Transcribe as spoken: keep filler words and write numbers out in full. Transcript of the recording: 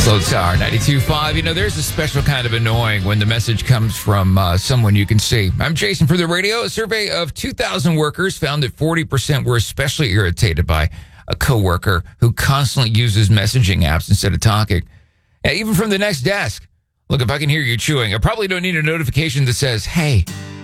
Slow Tower ninety-two point five. You know, there's a special kind of annoying when the message comes from uh, someone you can see. I'm Jason for the radio. A survey of two thousand workers found that forty percent were especially irritated by a coworker who constantly uses messaging apps instead of talking. Yeah, even from the next desk. Look, if I can hear you chewing, I probably don't need a notification that says, hey,